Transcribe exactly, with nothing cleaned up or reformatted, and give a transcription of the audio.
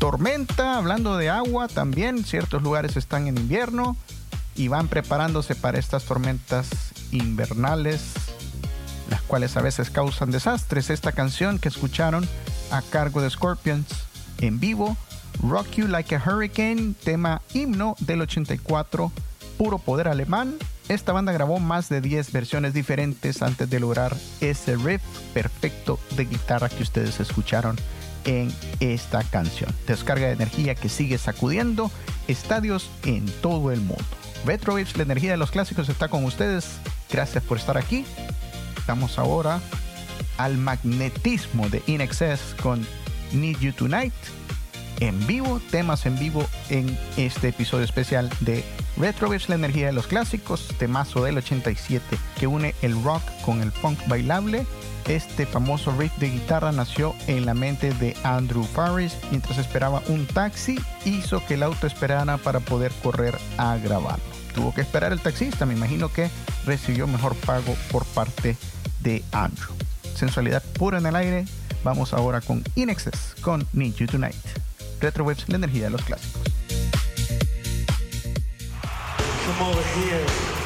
tormenta, hablando de agua también, ciertos lugares están en invierno y van preparándose para estas tormentas invernales, las cuales a veces causan desastres. Esta canción que escucharon a cargo de Scorpions en vivo, Rock You Like a Hurricane, tema himno del ochenta y cuatro, puro poder alemán. Esta banda grabó más de diez versiones diferentes antes de lograr ese riff perfecto de guitarra que ustedes escucharon en esta canción. Descarga de energía que sigue sacudiendo estadios en todo el mundo. Retro Waves, la energía de los clásicos, está con ustedes. Gracias por estar aquí. Vamos ahora al magnetismo de I N X S con Need You Tonight. En vivo, temas en vivo en este episodio especial de Retro Waves, la energía de los clásicos, temazo del ochenta y siete que une el rock con el funk bailable. Este famoso riff de guitarra nació en la mente de Andrew Farriss mientras esperaba un taxi, hizo que el auto esperara para poder correr a grabarlo. Tuvo que esperar el taxista, me imagino que recibió mejor pago por parte de Andrew. Sensualidad pura en el aire. Vamos ahora con I N X S con Need You Tonight. Retro Waves, la energía de los clásicos. Come over here.